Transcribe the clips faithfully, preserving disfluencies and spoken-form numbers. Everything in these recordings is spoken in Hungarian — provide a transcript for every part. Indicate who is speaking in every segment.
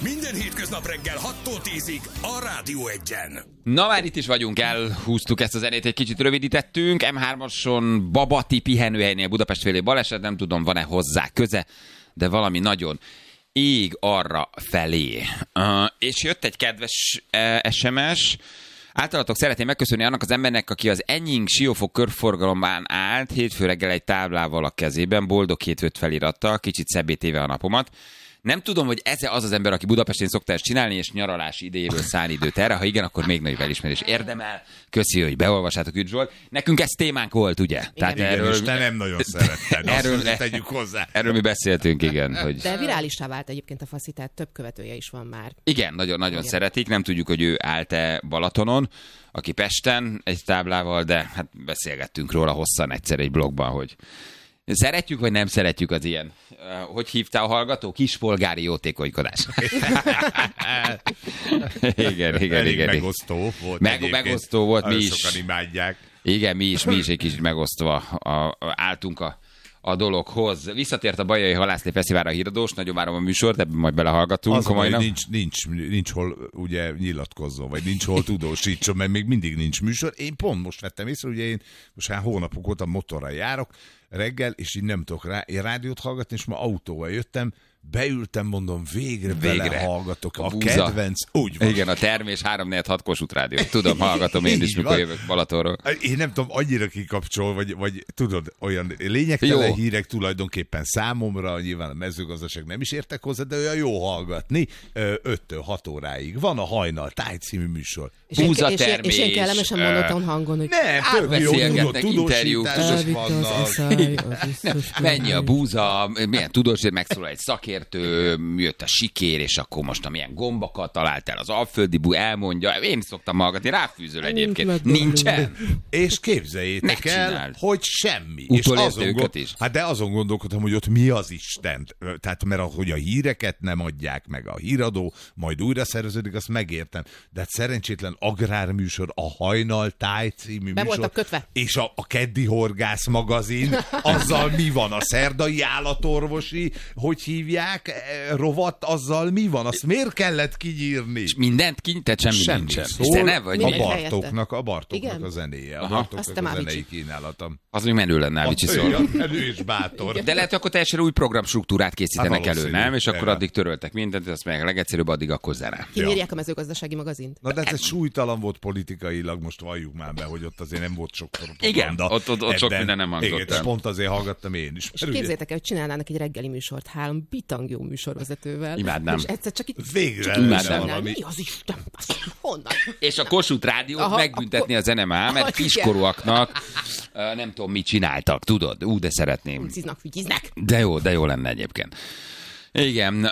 Speaker 1: Minden hétköznap reggel hattól tízig a Rádió Egyen.
Speaker 2: Na már itt is vagyunk, elhúztuk ezt a zenét, egy kicsit rövidítettünk. em hármason Babati pihenőhelynél Budapest félé baleset, nem tudom, van-e hozzá köze, de valami nagyon ég arra felé. Uh, és jött egy kedves uh, es em es. Általatok szeretném megköszönni annak az embernek, aki az Enying Siófok körforgalomban állt, hétfő reggel egy táblával a kezében, boldog hétfőt felirattal, kicsit szebbé téve a napomat. Nem tudom, hogy ez az az ember, aki Budapestén szokta ezt csinálni, és nyaralási idejéből száll időt erre. Ha igen, akkor még nagyobb elismerés érdemel. Köszi, hogy beolvassátok, Ügy Zsolt. Nekünk ez témánk volt, ugye?
Speaker 3: Igen,
Speaker 2: Tehát
Speaker 3: igen,
Speaker 2: erről,
Speaker 3: és te nem nagyon szeretted.
Speaker 2: Erről,
Speaker 3: azt tegyük hozzá.
Speaker 2: Erről mi beszéltünk, igen. Hogy...
Speaker 4: De virálissá vált egyébként a faszi, tehát több követője is van már.
Speaker 2: Igen, nagyon-nagyon szeretik. Nem tudjuk, hogy ő állt-e Balatonon, aki Pesten egy táblával, de hát beszélgettünk róla hosszan egyszer egy blogban, hogy szeretjük, vagy nem szeretjük az ilyen, hogy hívta a hallgató? Kispolgári jótékonykodás. igen, igen,
Speaker 3: Elég
Speaker 2: igen.
Speaker 3: megosztó volt.
Speaker 2: Meg, megosztó volt, mi is.
Speaker 3: Sokan imádják.
Speaker 2: Igen, mi is, mi is egy kicsit megosztva a, a, álltunk a, a dologhoz. Visszatért a Bajai Halászlé Fesztiválra a híradós, nagyon várom a műsort, ebben majd belehallgatunk.
Speaker 3: Az, hogy nincs, nincs, nincs hol ugye nyilatkozzon, vagy nincs hol tudósítson, mert még mindig nincs műsor. Én pont most vettem észre, ugye én most már hónapok óta motorral járok reggel, és így nem tudok rá, én rádiót hallgatni, és ma autóval jöttem, beültem, mondom, végre, végre. belehallgatok. A, a kedvenc, úgy van.
Speaker 2: Igen, a Termés három négy hat Kossuth Rádió. Tudom, hallgatom én is, mikor van. Jövök Balatonról.
Speaker 3: Én nem tudom, annyira kikapcsol, vagy, vagy tudod, olyan lényegtelen jó hírek tulajdonképpen számomra, nyilván a mezőgazdaság nem is értek hozzá, de olyan jó hallgatni. öttől hat óráig. Van a Hajnal Táj című műsor.
Speaker 2: Búza
Speaker 4: és,
Speaker 2: termés.
Speaker 4: És én kellemesen monoton hangon, hogy
Speaker 3: nem, tök jó, tudod,
Speaker 2: interjúk.
Speaker 3: tudósítások
Speaker 2: Mennyi a búza, milyen tudós, megszólal egy szakértő, jött a sikér, és akkor most amilyen gombakat talált el az alföldi bú, elmondja. Én szoktam hallgatni, ráfűzöl egyébként. Nincsen.
Speaker 3: És képzeljétek el, hogy semmi.
Speaker 2: Utolérte őket gond... is.
Speaker 3: Hát de azon gondolkodtam, hogy ott mi az Isten. Tehát mert ahogy a híreket nem adják meg a híradó, majd újra szerveződik, azt megértem. De hát szerencsétlen agrárműsor, a Hajnal Táj című
Speaker 4: Be
Speaker 3: műsor.
Speaker 4: voltak kötve.
Speaker 3: És a, a Keddi Horgász magazin, azzal mi van? A szerdai állatorvosi, hogy hívják, rovat, azzal mi van? Azt miért kellett kinyírni?
Speaker 2: És mindent kinyírt, tehát semmi, semmi nincsen.
Speaker 3: Szól,
Speaker 2: te ne vagy.
Speaker 3: A Bartóknak, a Bartóknak
Speaker 4: igen?
Speaker 3: a zenéje. A
Speaker 2: Aha.
Speaker 3: Bartóknak a zenei kínálatom.
Speaker 2: Az még menő lenne, Avicii szól.
Speaker 3: Menő és bátor.
Speaker 2: De lehet, hogy akkor teljesen új programstruktúrát készítenek
Speaker 3: hát
Speaker 2: elő, nem? És akkor addig töröltek mindent, azt meg a legegyszerűbb, addig akkor zene.
Speaker 4: Kinyírják a mezőgazdasági magazint.
Speaker 3: Na de ez egy súlytalan volt politikailag, most valljuk már be, hogy ott azért nem volt sok propaganda.
Speaker 2: Igen, ott, ott, ott sok minden nem hangzott.
Speaker 3: Igen, pont azért hallgattam én is.
Speaker 4: És képzeljétek el, hogy csinálnának egy reggeli műsort három bitang jó műsorvezetővel.
Speaker 2: Imádnám.
Speaker 4: És egyszer csak itt...
Speaker 3: Végre
Speaker 2: imádnám.
Speaker 4: Mi az Isten? Honnan?
Speaker 2: És a Kossuth Rádiót
Speaker 4: Aha,
Speaker 2: megbüntetni akkor... az en em á, mert kiskorúaknak uh, nem tudom, mit csináltak, tudod? Ú, de szeretném.
Speaker 4: Fügyiznak, fügyiznek.
Speaker 2: De jó, de jó lenne egyébként. Igen.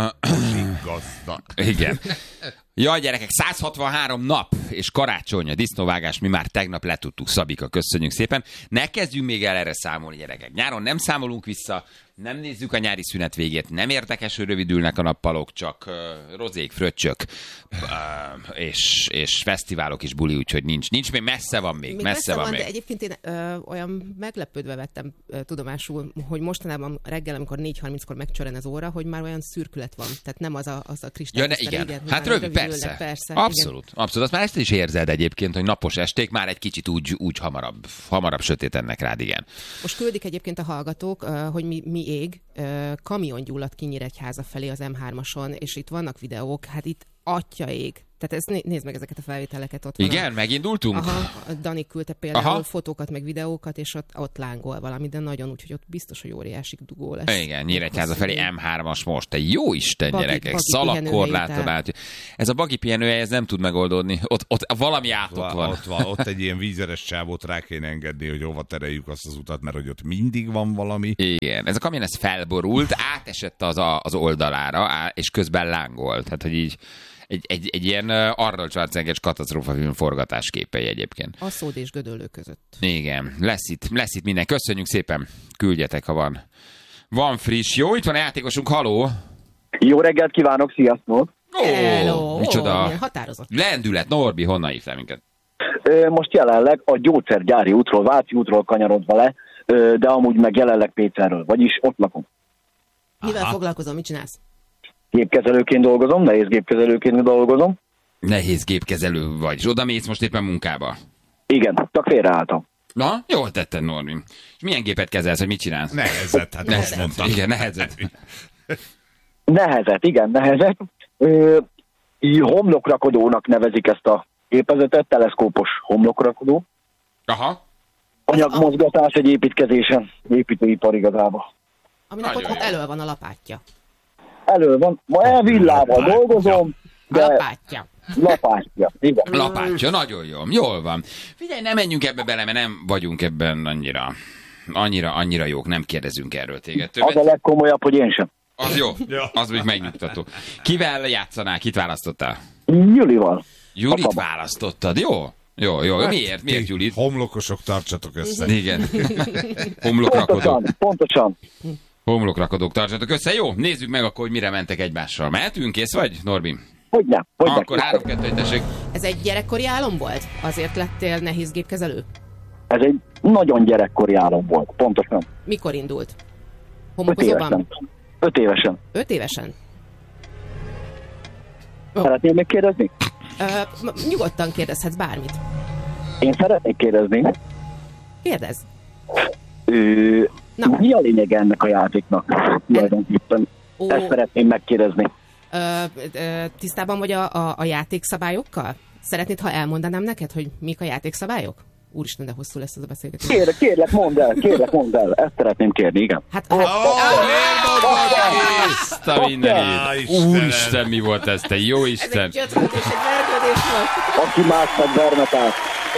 Speaker 2: Uh, igen. Jaj, gyerekek, száz hatvanhárom nap és karácsony, a disznóvágás, mi már tegnap letudtuk, Szabika, köszönjük szépen. Ne kezdjünk még el erre számolni, gyerekek. Nyáron nem számolunk vissza, nem nézzük a nyári szünet végét, nem érdekes, hogy rövidülnek a nappalok, csak uh, rozék, fröccsök, uh, és, és fesztiválok is buli, úgyhogy nincs. Nincs, még messze van még,
Speaker 4: még
Speaker 2: messze,
Speaker 4: messze
Speaker 2: van,
Speaker 4: van
Speaker 2: még.
Speaker 4: De egyébként én ö, olyan meglepődve vettem ö, tudomásul, hogy mostanában reggel, amikor négy harminckor megcsörren az óra, hogy már olyan szürkület van. Tehát nem az a, az a kristály.
Speaker 2: Ja, ne, igen. igen. Hát rövid, persze.
Speaker 4: persze.
Speaker 2: Abszolút. Igen. Abszolút. Azt már ezt is érzed egyébként, hogy napos esték már egy kicsit úgy, úgy hamarabb, hamarabb sötétennek rád, igen.
Speaker 4: Most küldik egyébként a hallgatók, hogy mi, mi ég, kamion gyulladt ki Nyíregyháza felé az em hármason, és itt vannak videók, hát itt atya ég. Tehát ez, nézd meg ezeket a felvételeket ott.
Speaker 2: Igen,
Speaker 4: van.
Speaker 2: megindultunk?
Speaker 4: Aha, Dani küldte például
Speaker 2: Aha.
Speaker 4: fotókat, meg videókat, és ott, ott lángol valami, de nagyon úgy, hogy ott biztos, hogy óriási dugó lesz.
Speaker 2: Igen, Nyíregyháza felé em hármas most. Te jó Isten,
Speaker 4: bagi,
Speaker 2: gyerekek,
Speaker 4: bagi
Speaker 2: szalagkorláton át. Ez a bagi pihenőhely, ez nem tud megoldódni. Ott, ott valami átok van.
Speaker 3: Ott van. Ott egy ilyen vízeres csávót rá kéne engedni, hogy hova tereljük azt az utat, mert hogy ott mindig van valami.
Speaker 2: Igen, ez a kamion ez felborult, átesett az, a, az oldalára, és közben lángolt. Tehát, hogy így Egy, egy, egy ilyen Arnold Schwarzenegger katasztrófafilm forgatásképei egyébként.
Speaker 4: A Szód és Gödöllő között.
Speaker 2: Igen, lesz itt, lesz itt minden. Köszönjük szépen, küldjetek, ha van. Van friss. Jó, itt van a játékosunk, haló!
Speaker 5: Jó reggelt kívánok, sziasztok!
Speaker 2: Ó,
Speaker 4: Hello!
Speaker 2: micsoda
Speaker 4: Milyen határozott.
Speaker 2: lendület, Norbi, honnan hívtál minket?
Speaker 5: Most jelenleg a gyógyszergyári útról, Váci útról kanyarodva le, de amúgy meg jelenleg Pécserről, vagyis ott lakom.
Speaker 4: Mivel foglalkozom, mit csinálsz?
Speaker 5: Gépkezelőként dolgozom, nehéz gépkezelőként dolgozom.
Speaker 2: Nehéz gépkezelő vagy, és oda mész most éppen munkába.
Speaker 5: Igen, csak félreálltam.
Speaker 2: Na, jól tetted, Norbi. És milyen gépet kezelsz, hogy mit csinálsz?
Speaker 3: Nehezet, hát most mondtam.
Speaker 2: Igen, nehezet.
Speaker 5: Nehezet, igen, nehezet. Ö, homlokrakodónak nevezik ezt a gépezetet, teleszkópos homlokrakodó.
Speaker 2: Aha.
Speaker 5: Anyagmozgatás egy építkezésen, építőipar igazából.
Speaker 4: Aminek ott,
Speaker 2: Nagyon
Speaker 4: ott
Speaker 2: jó.
Speaker 4: elől van a lapátja.
Speaker 5: Elő van, ma elvillával
Speaker 3: Lapátja.
Speaker 5: dolgozom,
Speaker 4: A
Speaker 5: de
Speaker 4: lapátja.
Speaker 5: lapátja, igen.
Speaker 2: Lapátja, nagyon jó. Jól van. Figyelj, nem menjünk ebbe bele, mert nem vagyunk ebben annyira, annyira, annyira jók, nem kérdezünk erről téged
Speaker 5: Az a
Speaker 2: többet.
Speaker 5: legkomolyabb, hogy én sem.
Speaker 2: Az jó, az még megnyugtató. Kivel játszanál, kit választottál?
Speaker 5: Julival.
Speaker 2: Julit
Speaker 5: Apa.
Speaker 2: választottad, jó? Jó, jó. Miért? Miért
Speaker 3: Ti
Speaker 2: Julit?
Speaker 3: Homlokosok, tartsatok össze.
Speaker 2: Igen. Homlokrakodók.
Speaker 5: Pontosan, pontosan.
Speaker 2: Homlokrakodók, tartsatok össze. Jó, nézzük meg akkor, hogy mire mentek egymással. Mehetünk, kész vagy, Norbi?
Speaker 5: Hogyne, hogyne.
Speaker 2: Akkor három kettő tessék.
Speaker 4: Ez egy gyerekkori álom volt? Azért lettél nehéz gépkezelő?
Speaker 5: Ez egy nagyon gyerekkori álom volt, pontosan.
Speaker 4: Mikor indult?
Speaker 5: Öt
Speaker 4: Homokozóban?
Speaker 5: évesen. Öt évesen.
Speaker 4: Öt évesen?
Speaker 5: Szeretnél még kérdezni?
Speaker 4: Ö, m- nyugodtan kérdezhetsz bármit.
Speaker 5: Én szeretnék kérdezni.
Speaker 4: Kérdezz.
Speaker 5: Ö,
Speaker 4: Na.
Speaker 5: mi a lényeg ennek a játéknak? Tulajdonképpen.
Speaker 4: Ó.
Speaker 5: Ezt szeretném megkérdezni.
Speaker 4: Ö, ö, tisztában vagy a, a, a játékszabályokkal? Szeretnéd, ha elmondanám neked, hogy mik a játékszabályok? Úristen, de hosszú lesz ez a beszélgetés.
Speaker 5: Kérlek, kérlek, mondd el, kérlek, mondd el. Ezt szeretném kérni, igen.
Speaker 4: Hát, hát
Speaker 2: Ezt a mindenit.
Speaker 3: Á, Istenem.
Speaker 2: Úristen, mi volt ez, te jó
Speaker 4: ez
Speaker 2: Isten.
Speaker 4: egy csötvetés, egy vergődés volt.
Speaker 5: Aki másnak vermet át.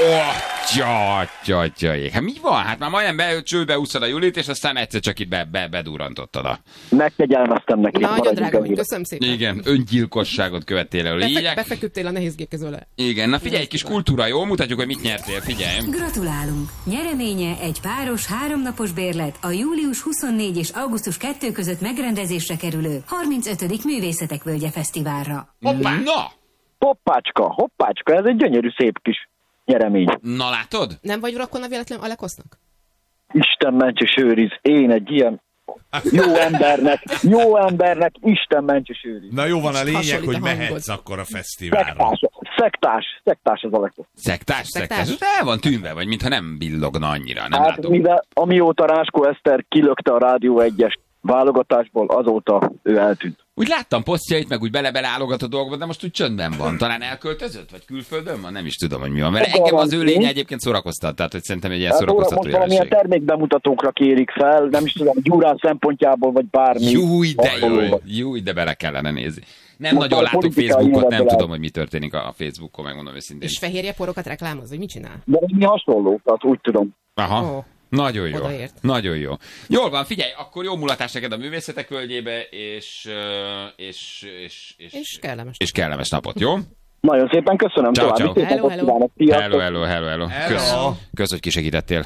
Speaker 2: Csatyatyajék. Hát mi van? Hát már majdnem be, csőbe úszod a Julit, és aztán egyszer csak itt be, be, bedurrantottad a...
Speaker 5: Megkegyelmeztem neki.
Speaker 4: Nagyon
Speaker 5: maradjunk
Speaker 4: drága vagy,
Speaker 5: ennyire.
Speaker 4: köszönöm szépen.
Speaker 2: Igen, öngyilkosságot követtél el.
Speaker 4: Befe-
Speaker 2: Így?
Speaker 4: befeküdtél a nehéz gépkezőle.
Speaker 2: Igen, na figyelj, egy kis kultúra, jó? Mutatjuk, hogy mit nyertél, figyelj.
Speaker 6: Gratulálunk! Nyereménye egy páros háromnapos bérlet a július huszonnégy és augusztus kettő között megrendezésre kerülő harmincötödik Művészetek Völgye Fesztiválra.
Speaker 2: Hoppá! Na!
Speaker 5: Hoppácska, hoppácska, ez egy gyönyörű szép kis nyeremény.
Speaker 2: Na látod?
Speaker 4: Nem vagy rokona véletlenül Alekosznak?
Speaker 5: Isten mentse őriz, én egy ilyen jó embernek, jó embernek, Isten mentse őriz.
Speaker 3: Na jó van, a
Speaker 4: Kicsit
Speaker 3: lényeg,
Speaker 4: hasonlít
Speaker 3: hogy
Speaker 4: a hangod.
Speaker 3: mehetsz akkor a fesztiválra.
Speaker 5: Szektás, szektás, szektás az Alekosz.
Speaker 2: Szektás,
Speaker 4: Szektás?
Speaker 2: szektás. El van tűnve, vagy mintha nem billogna annyira, nem
Speaker 5: Hát
Speaker 2: látom.
Speaker 5: mivel amióta Ráskó Eszter kilökte a Rádió egyes válogatásból, azóta ő eltűnt.
Speaker 2: Úgy láttam posztjait, meg úgy bele-bele állogat a dolgokba, de most úgy csöndben van. Talán elköltözött, vagy külföldön van? Nem is tudom, hogy mi van. Mert
Speaker 5: Maga
Speaker 2: engem
Speaker 5: van
Speaker 2: az ő
Speaker 5: ki.
Speaker 2: lénye egyébként szórakoztat, tehát hogy szerintem egy ilyen
Speaker 5: Hát óra,
Speaker 2: szórakoztató
Speaker 5: most valamilyen
Speaker 2: jelenség.
Speaker 5: termékbemutatókra kérik fel, nem is tudom, gyúrás szempontjából, vagy bármi.
Speaker 2: Júj, de jó,
Speaker 5: hasonlóval.
Speaker 2: júj, de bele kellene nézni. Nem
Speaker 5: Most
Speaker 2: nagyon
Speaker 5: a
Speaker 2: látok
Speaker 5: politikai
Speaker 2: Facebookot, nem
Speaker 5: jövedelem.
Speaker 2: tudom, hogy mi történik a Facebookon, megmondom őszintén.
Speaker 4: És fehérje porokat reklámoz, vagy mit csinál?
Speaker 5: De mi hasonló, tehát úgy tudom.
Speaker 2: Aha.
Speaker 4: Ó.
Speaker 2: Nagyon jó.
Speaker 4: Odaért.
Speaker 2: Nagyon jó. Jól van, figyelj, akkor jó mulatás neked a Művészetek Völgyébe, és, ö, és, és, és,
Speaker 4: És kellemes.
Speaker 2: és kellemes napot, jó?
Speaker 5: Nagyon szépen köszönöm,
Speaker 2: Ciao,
Speaker 5: további
Speaker 2: ciao.
Speaker 5: szép
Speaker 4: Hello,
Speaker 5: napot
Speaker 4: hello.
Speaker 5: kívánok. Sziasztok.
Speaker 2: Hello, hello, hello, hello. Kösz,
Speaker 3: Hello.
Speaker 2: kösz, hogy kisegítettél.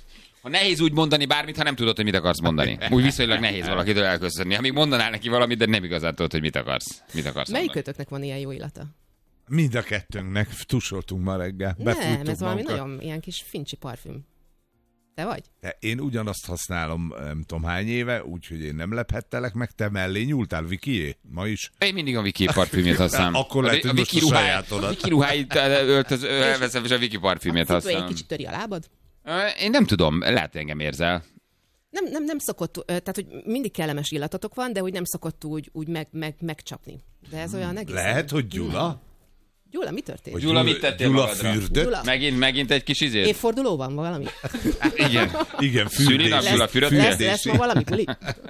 Speaker 2: Ha nehéz úgy mondani bármit, ha nem tudod, hogy mit akarsz mondani. Úgy viszonylag nehéz valakitől elköszönni. Amíg mondanál neki valamit, de nem igazán tudod, hogy mit akarsz. Mit akarsz mondani.
Speaker 4: Melyikőtöknek van ilyen jó illata?
Speaker 3: Mind a kettőnknek tusoltunk ma reggel.
Speaker 4: Nem,
Speaker 3: Befújtuk
Speaker 4: ez valami
Speaker 3: magunkat.
Speaker 4: nagyon ilyen kis fincsi parfüm. Te vagy?
Speaker 3: De én ugyanazt használom, nem tudom hány éve, úgyhogy én nem lephettelek meg, te mellé nyúltál, Vikié? Ma is?
Speaker 2: Én mindig a Viki parfümét használom.
Speaker 3: Akkor lehet,
Speaker 2: a,
Speaker 3: hogy
Speaker 2: Viki
Speaker 3: most a
Speaker 2: ruháit,
Speaker 3: sajátodat.
Speaker 2: a Viki ruháit öltöz, elveszem, és a Viki parfümét
Speaker 4: A cipő egy
Speaker 2: használom.
Speaker 4: kicsit töri a lábad?
Speaker 2: Ö, Én nem tudom, lehet, hogy engem érzel.
Speaker 4: Nem, nem, nem szokott, ö, tehát hogy mindig kellemes illatotok van, de úgy nem szokott úgy, úgy meg, meg, megcsapni. De ez olyan egész.
Speaker 3: Lehet, hogy Gyula?
Speaker 4: Gyula, mi történt?
Speaker 3: Hogy
Speaker 2: Gyula, mit tettél
Speaker 3: Gyula
Speaker 2: magadra?
Speaker 3: fürdött?
Speaker 4: Gyula.
Speaker 2: Megint, megint egy kis izét?
Speaker 4: Évforduló van valami?
Speaker 2: Igen.
Speaker 3: Igen,
Speaker 2: Szülinap,
Speaker 3: fürdés.
Speaker 2: Gyula fürödtél?
Speaker 4: Lesz, lesz ma valami buli?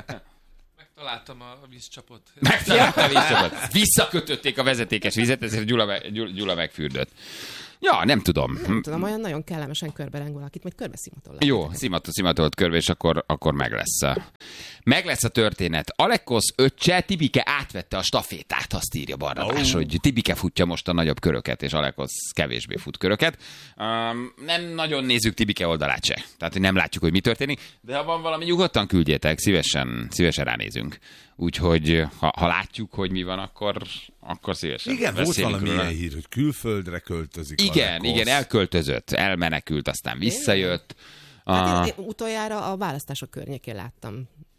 Speaker 7: Találtam a vízcsapot.
Speaker 2: Megtalálta a vízcsapot. Visszakötötték a vezetékes vizet, ezért Gyula, me- Gyula, Gyula megfürdött. Ja, nem tudom.
Speaker 4: Nem tudom, olyan nagyon kellemesen körbereng valakit, majd körbe szimatol.
Speaker 2: Jó, szimatol, szimatolt körbe, és akkor, akkor meg lesz. Meg lesz a történet. Alekosz öccse, Tibike átvette a stafétát, azt írja Barnabás, oh. hogy Tibike futja most a nagyobb köröket, és Alekosz kevésbé fut köröket. Um, nem nagyon nézzük Tibike oldalát se. Tehát, hogy nem látjuk, hogy mi történik, de ha van valami, nyugodtan küldjétek, szívesen, szívesen ránézünk. Úgyhogy ha, ha látjuk, hogy mi van, akkor, akkor szívesen
Speaker 3: Igen, volt
Speaker 2: beszélünk
Speaker 3: valami
Speaker 2: róla.
Speaker 3: ilyen hír, hogy külföldre költözik.
Speaker 2: Igen,
Speaker 3: Alekosz.
Speaker 2: igen, elköltözött, elmenekült, aztán visszajött.
Speaker 4: Hát
Speaker 2: Ah.
Speaker 4: én, én utoljára a választások környékén láttam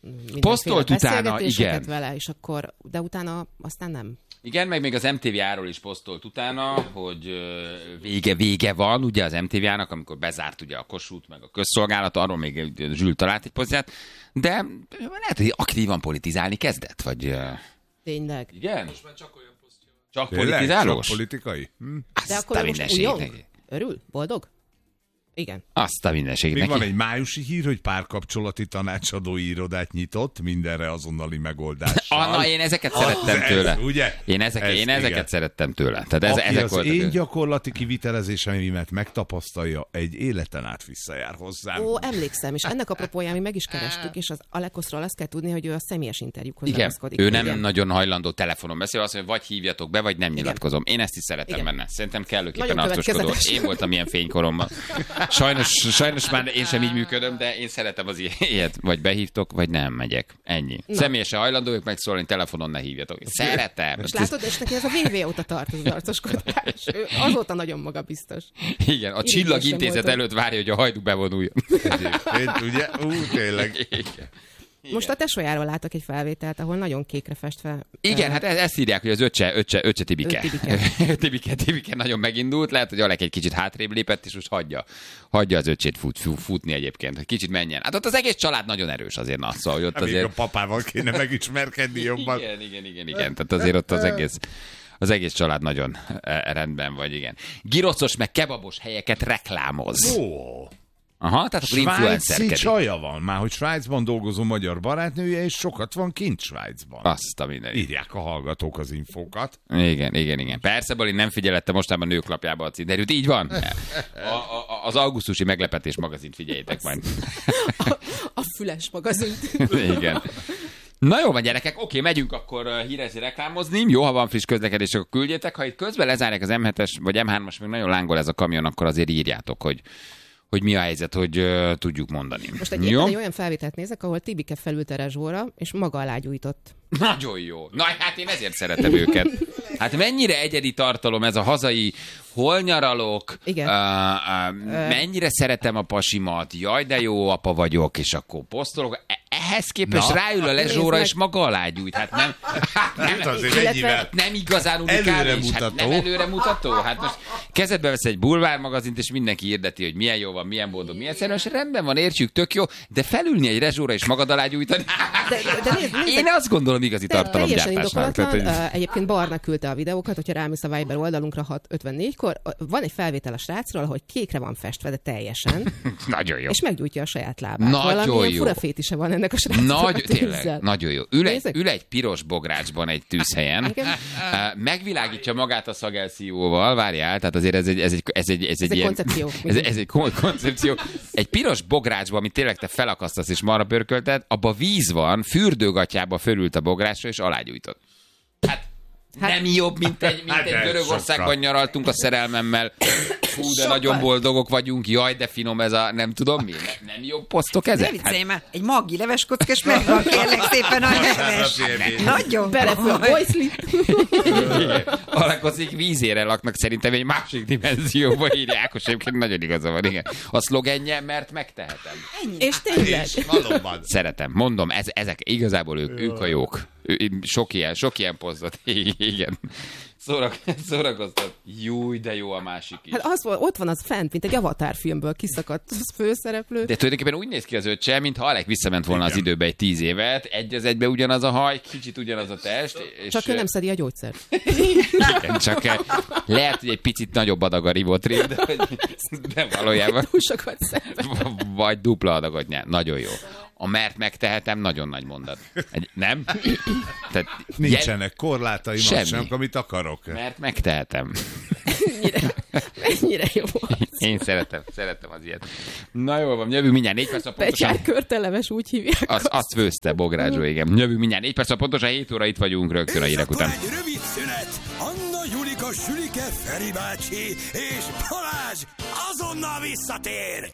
Speaker 2: Posztolt utána, igen.
Speaker 4: vele, és akkor, de utána aztán nem.
Speaker 2: Igen, meg még az em té vé á-ról is posztolt utána, hogy vége, vége van, ugye az em té vé á-nak, amikor bezárt ugye a Kossuth, meg a közszolgálat, arról még Zsül talált egy pozíciót, de lehet, hogy aktívan politizálni kezdett, vagy...
Speaker 4: Tényleg.
Speaker 2: Igen?
Speaker 7: Most már csak olyan posztja van.
Speaker 2: Csak
Speaker 3: Tényleg?
Speaker 2: politizálós?
Speaker 3: Csak politikai? Hm?
Speaker 4: De
Speaker 2: Azt
Speaker 4: akkor
Speaker 2: a
Speaker 4: most
Speaker 2: mindenségnek.
Speaker 4: újjong? Örül? Boldog? Igen.
Speaker 2: Azt a
Speaker 3: Még
Speaker 2: mindenségnek.
Speaker 3: van egy májusi hír, hogy párkapcsolati tanácsadói irodát nyitott, mindenre azonnali megoldással.
Speaker 2: Anna, én ezeket
Speaker 3: Az
Speaker 2: szerettem
Speaker 3: ez,
Speaker 2: tőle.
Speaker 3: ugye?
Speaker 2: Én, ezek,
Speaker 3: Ez,
Speaker 2: én ezeket
Speaker 3: igen.
Speaker 2: szerettem tőle. Tehát ez,
Speaker 3: Aki
Speaker 2: ezek
Speaker 3: az
Speaker 2: voltak.
Speaker 3: én gyakorlati kivitelezéseimet megtapasztalja, egy életen át visszajár hozzám.
Speaker 4: Ó, emlékszem, és ennek apropóján mi meg is kerestük, és az Alekoszról azt kell tudni, hogy ő a személyes interjúkhoz
Speaker 2: Igen,
Speaker 4: ragaszkodik.
Speaker 2: ő nem
Speaker 4: Igen.
Speaker 2: nagyon hajlandó telefonon beszél, azt mondja, vagy hívjatok be, vagy nem nyilatkozom. Én ezt is szeretem
Speaker 4: Igen.
Speaker 2: benne. Szerintem kellőképpen
Speaker 4: Nagyon
Speaker 2: arcoskodó.
Speaker 4: következetes.
Speaker 2: Én voltam ilyen fénykoromban. Sajnos, sajnos már én sem így működöm, de én szeretem az ilyet. Vagy behívtok, vagy nem megyek. Ennyi. Személyesen hajlandó ők megszólni, telefonon ne hívjatok. Szeret-e?
Speaker 4: És látod, és neki ez a vé vé óta tart az arcoskodás. Ő azóta nagyon magabiztos.
Speaker 2: Igen, a Csillagintézet
Speaker 4: voltam.
Speaker 2: előtt várja, hogy a hajdu bevonuljon.
Speaker 3: Egyébként, ugye? Ú, tényleg.
Speaker 2: Igen.
Speaker 4: Most a tesójáról látok egy felvételt, ahol nagyon kékre festve.
Speaker 2: Igen, hát e- ezt írják, hogy az öccse, öccse, öccse Tibike.
Speaker 4: Ő Tibike.
Speaker 2: Tibike, Tibike nagyon megindult, lehet, hogy Alek egy kicsit hátrébb lépett, és most hagyja, hagyja az öccsét fut, fut, futni egyébként, hogy kicsit menjen. Hát ott az egész család nagyon erős azért, na, szóval, hogy ott
Speaker 3: Hát még
Speaker 2: azért...
Speaker 3: a papával kéne megismerkedni jobban.
Speaker 2: Igen, igen, igen, igen, tehát azért ott az egész... Az egész család nagyon eh, rendben vagy, igen. Girocos meg kebabos helyeket reklámoz.
Speaker 3: Ó,
Speaker 2: Aha, tehát akkor
Speaker 3: Svájci
Speaker 2: influencerkedik.
Speaker 3: csaja van már, hogy Svájcban dolgozó magyar barátnője, és sokat van kint Svájcban.
Speaker 2: Azt a minden.
Speaker 3: Írják a hallgatók az infókat.
Speaker 2: Igen, igen, igen. Persze, Bali nem figyelette mostában nőklapjába a interjút. Így van. A, a, az augusztusi meglepetés magazint figyeljétek majd.
Speaker 4: A, a füles magazint.
Speaker 2: Igen. Na jó van, gyerekek, oké, megyünk akkor uh, hírezni, reklámozni. Jó, ha van friss közlekedés, akkor küldjétek. Ha itt közben lezárják az em hetes vagy em hármas, még nagyon lángol ez a kamion, akkor azért írjátok, hogy hogy mi a helyzet, hogy uh, tudjuk mondani.
Speaker 4: Most egy, éppen egy olyan felvételt nézek, ahol Tibike felült a Rezsóra, és maga alá gyújtott.
Speaker 2: Nagyon jó. Na hát én ezért szeretem őket. Hát mennyire egyedi tartalom ez a hazai, hol nyaralok,
Speaker 4: Igen.
Speaker 2: Uh, uh, mennyire szeretem a pasimat, jaj de jó apa vagyok, és akkor posztolok. Ehhez képest
Speaker 3: Na,
Speaker 2: ráül a Lezsóra,
Speaker 4: nézd meg.
Speaker 2: és maga alá gyújt. Hát nem, hát nem,
Speaker 3: Hát azért
Speaker 4: Illetve-
Speaker 3: ennyivel.
Speaker 2: nem igazán unikális. Hát
Speaker 3: Előremutató.
Speaker 2: nem előremutató. Hát most kezedbe vesz egy bulvár magazint, és mindenki hirdeti, hogy milyen jó van, milyen boldog, milyen szerves. Rendben van, értjük, tök jó, de felülni egy Rezsóra és magad alá gyújtani.
Speaker 4: De, de, de nézd, nézd,
Speaker 2: Én azt gondolom igazi
Speaker 4: Te- teljesen
Speaker 2: tartalomgyártásnak.
Speaker 4: indokolatlan.
Speaker 2: Tehát, hogy-
Speaker 4: Uh, Egyébként Barna küldte a videókat, hogyha rámész a Viber oldalunkra hat ötvennégykor. Van egy felvétel a srácról, ahogy kékre van festve, de teljesen,
Speaker 2: Nagyon jó.
Speaker 4: és meggyújtja a saját lábát.
Speaker 2: Nagyon
Speaker 4: Valamilyen
Speaker 2: jó.
Speaker 4: fura fétise van ennek a srácnak.
Speaker 2: Nagy, tényleg, nagyon jó. Ül egy,
Speaker 4: Nézzük.
Speaker 2: ül egy piros bográcsban egy tűzhelyen,
Speaker 4: Igen.
Speaker 2: uh, megvilágítja magát a szagelszívóval, várjál, tehát azért ez egy, ez egy, ez egy, ez egy,
Speaker 4: egy
Speaker 2: ilyen,
Speaker 4: koncepció.
Speaker 2: Ez, ez egy kon- koncepció. Egy piros bográcsban, amit tényleg te felakasztasz és marra pörkölted, abba víz van, fürdőgatjába fölült a bográcsra és alágyújtott. Hát,
Speaker 4: Hát-
Speaker 2: nem jobb, mint egy, mint
Speaker 3: Hát
Speaker 2: egy
Speaker 3: ez
Speaker 2: Görögországban
Speaker 3: sokkal.
Speaker 2: nyaraltunk a szerelmemmel. Fú, de
Speaker 4: Sokkal.
Speaker 2: nagyon boldogok vagyunk, jaj, de finom ez a, nem tudom mi, ne, nem jobb posztok
Speaker 8: Ne
Speaker 2: ezek?
Speaker 8: viccelj már, egy maggi leveskockás és megvan, kérlek szépen a leves. Nagyon
Speaker 4: Belefő a
Speaker 8: komoly.
Speaker 4: boysli.
Speaker 2: Alakoszik vízére laknak, szerintem egy másik dimenzióba írják, Ákos egyébként nagyon igaza van, igen. A szlogenje, mert megtehetem.
Speaker 4: És tényleg.
Speaker 3: És valóban.
Speaker 2: Szeretem, mondom, ez, ezek igazából ők, ők a jók. Ő- Sok ilyen, sok ilyen posztot, igen. Szórak, szórakoztat. Júj, de jó a másik is.
Speaker 4: Hát az, volt- ott van az fent, mint egy Avatar filmből kiszakadt főszereplő.
Speaker 2: De tulajdonképpen úgy néz ki az öccse, mintha Alek visszament volna
Speaker 3: Igen.
Speaker 2: az időbe egy tíz évet, egy az egybe ugyanaz a haj, kicsit ugyanaz a test. És
Speaker 4: Csak ő nem szedi a gyógyszert.
Speaker 2: igen, csak eh, lehet, hogy egy picit nagyobb adag a rivotril, de, de valójában
Speaker 4: Túl sokat szenved.
Speaker 2: vagy dupla adagot nyert. Nagyon jó. A mert megtehetem, nagyon nagy mondat. Egy, nem? Tehát,
Speaker 3: Nincsenek korlátaim,
Speaker 2: Semmi.
Speaker 3: azt sem, amit akarok.
Speaker 2: Mert megtehetem.
Speaker 4: Mennyire, mennyire jó az.
Speaker 2: Én szeretem, szeretem az ilyet. Na jól van, jövünk mindjárt négy perc, a pontosan...
Speaker 4: Betyár körteleves, úgy hívják.
Speaker 2: Az, azt főzte Bográcsó, igen. Jövünk mindjárt négy perc, a pontosan hét óra itt vagyunk rögtön a
Speaker 1: És
Speaker 2: hírek
Speaker 1: akkor
Speaker 2: után.
Speaker 1: egy rövid szünet. Anna, Julika, Sülike, Feri bácsi és Balázs azonnal visszatér.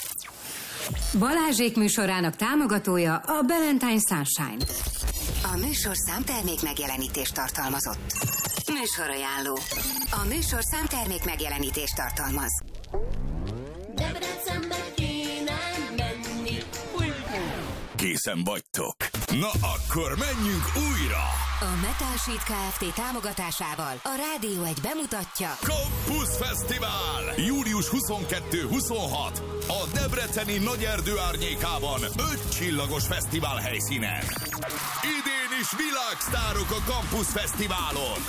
Speaker 6: Balázsék műsorának támogatója a Valentine Sunshine.
Speaker 9: A műsor számtermék megjelenítést tartalmazott. Műsorajánló. A műsor számtermék megjelenítést tartalmaz.
Speaker 10: Debrecenbe kéne menni.
Speaker 1: Készen vagytok? Na akkor menjünk újra!
Speaker 9: A Metal Sheet Kft. Támogatásával a Rádió egy bemutatja
Speaker 1: Campus Fesztivál! július huszonkettő-huszonhat a debreceni Nagyerdő árnyékában öt csillagos fesztivál helyszínen. Idén is világsztárok a Campus Fesztiválon.